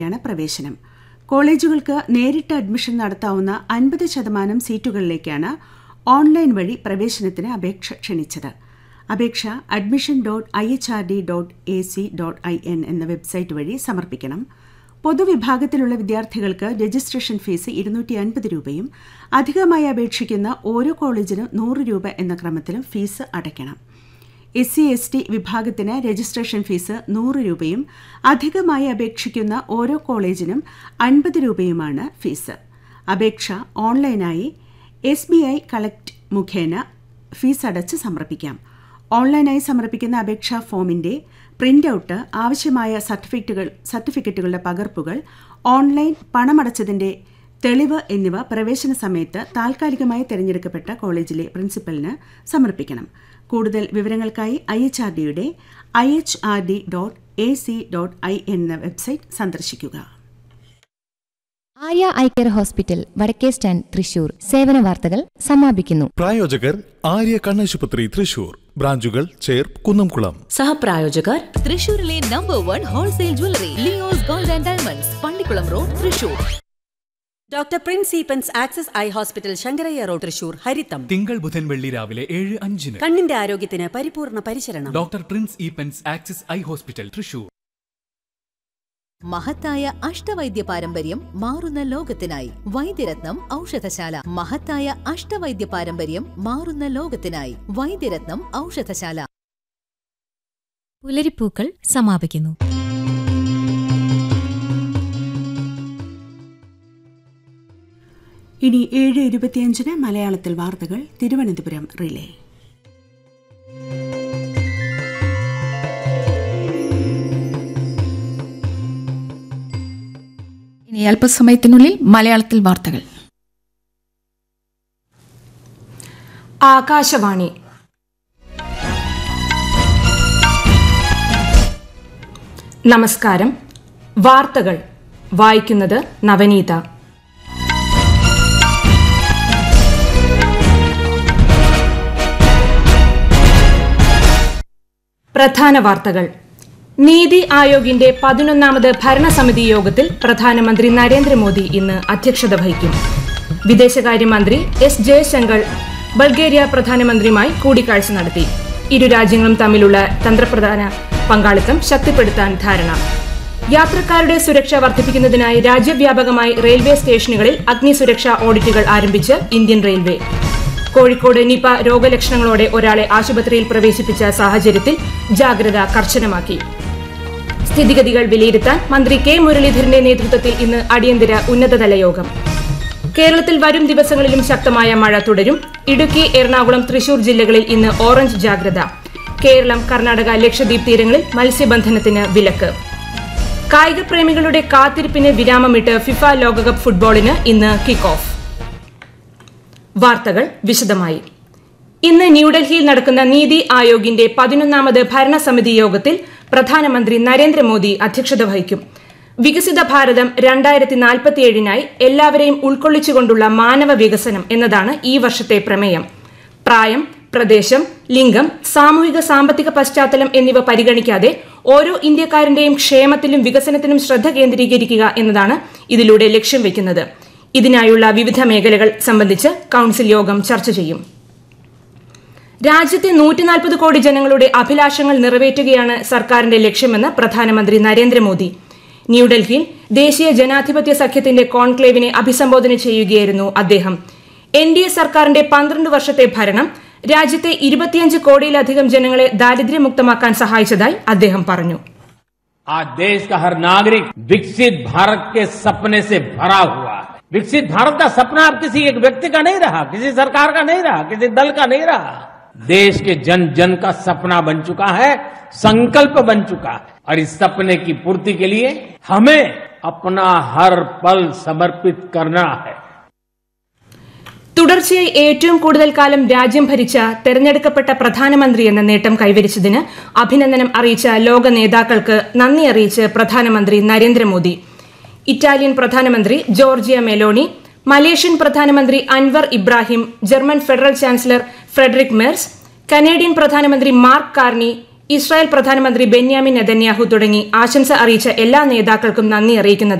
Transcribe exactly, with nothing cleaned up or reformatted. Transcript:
ാണ് പ്രവേശനം. കോളേജുകൾക്ക് നേരിട്ട് അഡ്മിഷൻ നടത്താവുന്ന അൻപത് ശതമാനം സീറ്റുകളിലേക്കാണ് ഓൺലൈൻ വഴി പ്രവേശനത്തിന് അപേക്ഷ ക്ഷണിച്ചത്. അപേക്ഷ admission dot I H R D dot A C dot I N എന്ന വെബ്സൈറ്റ് വഴി സമർപ്പിക്കണം. പൊതുവിഭാഗത്തിലുള്ള വിദ്യാർത്ഥികൾക്ക് രജിസ്ട്രേഷൻ ഫീസ് ഇരുന്നൂറ്റി അൻപത് രൂപയും അധികമായി അപേക്ഷിക്കുന്ന ഓരോ കോളേജിനും നൂറ് രൂപ എന്ന ക്രമത്തിലും ഫീസ് അടയ്ക്കണം. എസ് സി എസ് ടി വിഭാഗത്തിന് രജിസ്ട്രേഷൻ ഫീസ് നൂറ് രൂപയും അധികമായി അപേക്ഷിക്കുന്ന ഓരോ കോളേജിനും അൻപത് രൂപയുമാണ് ഫീസ്. അപേക്ഷ ഓൺലൈനായി എസ് ബി ഐ കളക്ട് മുഖേന ഫീസ് അടച്ച് സമർപ്പിക്കാം. ഓൺലൈനായി സമർപ്പിക്കുന്ന അപേക്ഷാ ഫോമിന്റെ പ്രിന്റ് ഔട്ട്, ആവശ്യമായ സർട്ടിഫിക്കറ്റുകൾ സർട്ടിഫിക്കറ്റുകളുടെ പകർപ്പുകൾ, ഓൺലൈൻ പണമടച്ചതിന്റെ തെളിവ് എന്നിവ പ്രവേശന സമയത്ത് താൽക്കാലികമായി തിരഞ്ഞെടുക്കപ്പെട്ട കോളേജിലെ പ്രിൻസിപ്പലിന് സമർപ്പിക്കണം. കൂടുതൽ വിവരങ്ങൾക്കായി ഐ എച്ച് ആർ ഡിയുടെ I H R D dot A C dot I N എന്ന വെബ്സൈറ്റ് സന്ദർശിക്കുക. ആര്യ ഐ കെയർ ഹോസ്പിറ്റൽ, വടക്കേ സ്റ്റാൻഡ്, തൃശൂർ. സേവന വാർത്തകൾ സമാപിക്കുന്നു. പ്രായോജകർ ആര്യ കണ്ണാശുപത്രി, തൃശൂർ. ബ്രാഞ്ചുകൾ ചേർപ്പ്, കുന്നംകുളം. സഹപ്രായോജകർ തൃശൂരിലെ number one wholesale jewellery Leo's gold and diamonds, Pallikkulam road, Thrissur. Doctor Prince Eappen's access eye hospital, Sankaraiah road, Thrissur. ഹരിതം തിങ്കൾ ബുധൻ വെള്ളി രാവിലെ ഏഴ് അഞ്ചിന്. കണ്ണിന്റെ ആരോഗ്യത്തിന് പരിപൂർണ പരിചരണം. Doctor Prince Eappen's access eye hospital, Thrissur. മഹത്തായ അഷ്ടവൈദ്യ പാരമ്പര്യം മാറുന്ന ലോകത്തിനായി വൈദ്യരത്നം ഔഷധശാല. മഹത്തായ അഷ്ടവൈദ്യ പാരമ്പര്യം മാറുന്ന ലോകത്തിനായി വൈദ്യരത്നം ഔഷധശാല. പുലരിപ്പൂക്കൾ സമാപിക്കുന്നു. ഇനി ഏഴ് ഇരുപത്തിയഞ്ചിന് മലയാളത്തിൽ വാർത്തകൾ, തിരുവനന്തപുരം റിലേ. ഇനി അല്പസമയത്തിനുള്ളിൽ മലയാളത്തിൽ വാർത്തകൾ. ആകാശവാണി. നമസ്കാരം. വാർത്തകൾ വായിക്കുന്നത് നവനീത. പ്രധാന വാർത്തകൾ. നീതി ആയോഗിന്റെ പതിനൊന്നാമത് ഭരണസമിതി യോഗത്തിൽ പ്രധാനമന്ത്രി നരേന്ദ്രമോദി ഇന്ന് അധ്യക്ഷത വഹിക്കും. വിദേശകാര്യമന്ത്രി എസ് ജയശങ്കർ ബൾഗേറിയ പ്രധാനമന്ത്രിയുമായി കൂടിക്കാഴ്ച നടത്തി. ഇരു രാജ്യങ്ങളും തമ്മിലുള്ള തന്ത്രപ്രധാന പങ്കാളിത്തം ശക്തിപ്പെടുത്താൻ ധാരണ. യാത്രക്കാരുടെ സുരക്ഷ വർദ്ധിപ്പിക്കുന്നതിനായി രാജ്യവ്യാപകമായി റെയിൽവേ സ്റ്റേഷനുകളിൽ അഗ്നിസുരക്ഷാ ഓഡിറ്റുകൾ ആരംഭിച്ച് ഇന്ത്യൻ റെയിൽവേ. കോഴിക്കോട് നിപ രോഗലക്ഷണങ്ങളോടെ ഒരാളെ ആശുപത്രിയിൽ പ്രവേശിപ്പിച്ച സാഹചര്യത്തിൽ ജാഗ്രത കർശനമാക്കി. സ്ഥിതിഗതികൾ വിലയിരുത്താൻ മന്ത്രി കെ മുരളീധരന്റെ നേതൃത്വത്തിൽ ഇന്ന് അടിയന്തര ഉന്നതതല യോഗം. കേരളത്തിൽ വരും ദിവസങ്ങളിലും ശക്തമായ മഴ തുടരും. ഇടുക്കി, എറണാകുളം, തൃശൂർ ജില്ലകളിൽ ഇന്ന് ഓറഞ്ച് ജാഗ്രത. കേരളം, കർണാടക, ലക്ഷദ്വീപ് തീരങ്ങളിൽ മത്സ്യബന്ധനത്തിന് വിലക്ക്. കായിക പ്രേമികളുടെ കാത്തിരിപ്പിന് വിരാമമിട്ട് ഫിഫ ലോകകപ്പ് ഫുട്ബോളിന് ഇന്ന് കിക്ക് ഓഫ്. വാർത്തകൾ വിശദമായി. ഇന്ന് ന്യൂഡൽഹിയിൽ നടക്കുന്ന നീതി ആയോഗിന്റെ പതിനൊന്നാമത് ഭരണസമിതി യോഗത്തിൽ പ്രധാനമന്ത്രി നരേന്ദ്രമോദി അധ്യക്ഷത വഹിക്കും. വികസിത ഭാരതം രണ്ടായിരത്തി നാൽപ്പത്തിയേഴിനായി എല്ലാവരെയും ഉൾക്കൊള്ളിച്ചുകൊണ്ടുള്ള മാനവ വികസനം എന്നതാണ് ഈ വർഷത്തെ പ്രമേയം. പ്രായം, പ്രദേശം, ലിംഗം, സാമൂഹിക സാമ്പത്തിക പശ്ചാത്തലം എന്നിവ പരിഗണിക്കാതെ ഓരോ ഇന്ത്യക്കാരന്റെയും ക്ഷേമത്തിലും വികസനത്തിലും ശ്രദ്ധ കേന്ദ്രീകരിക്കുക എന്നതാണ് ഇതിലൂടെ ലക്ഷ്യം വെക്കുന്നത്. ഇതിനായുള്ള വിവിധ മേഖലകൾ സംബന്ധിച്ച് കൌൺസിൽ യോഗം ചർച്ച ചെയ്യും. രാജ്യത്തെ നൂറ്റി നാൽപ്പത് കോടി ജനങ്ങളുടെ അഭിലാഷങ്ങൾ നിറവേറ്റുകയാണ് സർക്കാരിന്റെ ലക്ഷ്യമെന്ന് പ്രധാനമന്ത്രി നരേന്ദ്രമോദി. ന്യൂഡൽഹിയിൽ ദേശീയ ജനാധിപത്യ സഖ്യത്തിന്റെ കോൺക്ലേവിനെ അഭിസംബോധന ചെയ്യുകയായിരുന്നു അദ്ദേഹം. എൻ ഡി എ സർക്കാരിന്റെ പന്ത്രണ്ട് വർഷത്തെ ഭരണം രാജ്യത്തെ ഇരുപത്തിയഞ്ച് കോടിയിലധികം ജനങ്ങളെ ദാരിദ്ര്യമുക്തമാക്കാൻ സഹായിച്ചതായി അദ്ദേഹം പറഞ്ഞു. आज देश का हर नागरिक विकसित भारत के सपने से भरा हुआ है. विकसित भारत का सपना अब किसी एक व्यक्ति का नहीं रहा, किसी सरकार का नहीं रहा, किसी दल का नहीं रहा. देश के जन जन का सपना बन चुका है, संकल्प बन चुका है. और इस सपने की पूर्ति के लिए हमें अपना हर पल समर्पित करना है. തുടർച്ചയായി ഏറ്റവും കൂടുതൽ കാലം രാജ്യം ഭരിച്ച തെരഞ്ഞെടുക്കപ്പെട്ട പ്രധാനമന്ത്രി എന്ന നേട്ടം കൈവരിച്ചതിന് അഭിനന്ദനം അറിയിച്ച ലോക നേതാക്കൾക്ക് നന്ദി അറിയിച്ച് പ്രധാനമന്ത്രി നരേന്ദ്രമോദി. ഇറ്റാലിയൻ പ്രധാനമന്ത്രി ജോർജിയ മെലോണി, മലേഷ്യൻ പ്രധാനമന്ത്രി Anwar Ibrahim, German federal chancellor Frederick Merz, Canadian പ്രധാനമന്ത്രി മാർക്ക് കാർണി, ഇസ്രായേൽ പ്രധാനമന്ത്രി ബെന്യാമിൻ നെതന്യാഹു തുടങ്ങി ആശംസ അറിയിച്ച എല്ലാ നേതാക്കൾക്കും നന്ദി അറിയിക്കുന്നത്